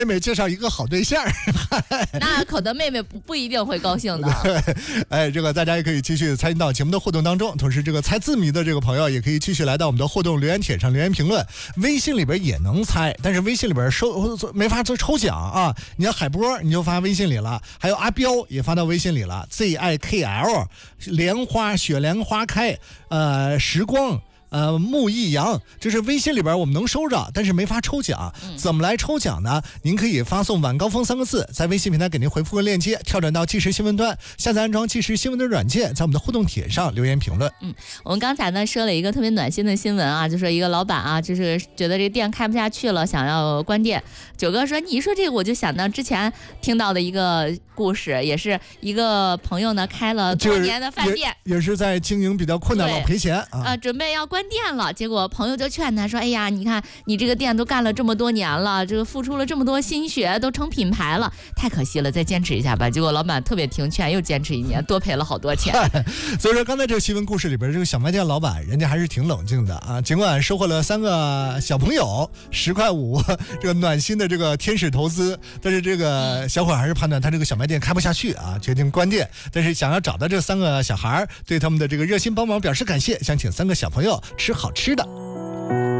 妹妹介绍一个好对象。 那可能妹妹不一定会高兴的。 哎，这个大家也可以继续参与到节目的互动当中，同时这个猜字谜的这个朋友也可以继续来到我们的互动留言帖上留言评论。微信里边也能猜，但是微信里边没法做抽奖啊。你要海波你就发微信里了，还有阿彪也发到微信里了 ZIKL 莲花雪莲花开时光木易阳，就是微信里边我们能收着，但是没法抽奖。怎么来抽奖呢？您可以发送晚高峰3个字，在微信平台给您回复个链接，跳转到即时新闻端，下载安装即时新闻的软件，在我们的互动帖上留言评论。 我们刚才呢说了一个特别暖心的新闻啊，就说一个老板啊，就是觉得这个店开不下去了，想要关店。九哥说，你一说这个我就想到之前听到的一个故事，也是一个朋友呢开了多年的饭店， 也是在经营比较困难了，赔钱啊， 准备要关店了，结果朋友就劝他说，哎呀，你看你这个店都干了这么多年了，这个付出了这么多心血，都成品牌了，太可惜了，再坚持一下吧。结果老板特别听劝，又坚持1年，多赔了好多钱。 所以说刚才这个新闻故事里边，这个小卖店老板人家还是挺冷静的啊，尽管收获了3个小朋友10.5块这个暖心的这个天使投资，但是这个小伙还是判断他这个小卖店开不下去啊，决定关店。但是想要找到这3个小孩，对他们的这个热心帮忙表示感谢，想请3个小朋友吃好吃的。